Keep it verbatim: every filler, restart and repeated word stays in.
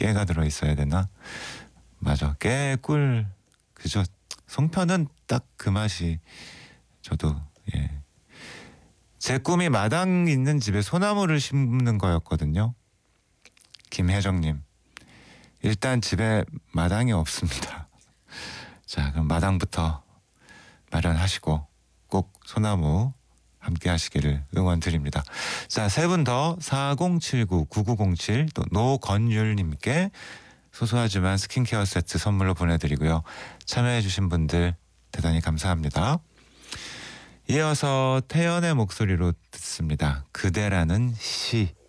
깨가 들어있어야 되나? 맞아, 깨, 꿀. 그죠? 송편은 딱 그 맛이 저도 예. 제 꿈이 마당 있는 집에 소나무를 심는 거였거든요. 김혜정님. 일단 집에 마당이 없습니다. 자, 그럼 마당부터 마련하시고 꼭 소나무 함께 하시기를 응원드립니다. 자, 세 분 더 사공칠구 구구공칠 또 노건율님께 소소하지만 스킨케어 세트 선물로 보내드리고요. 참여해주신 분들 대단히 감사합니다. 이어서 태연의 목소리로 듣습니다. 그대라는 시.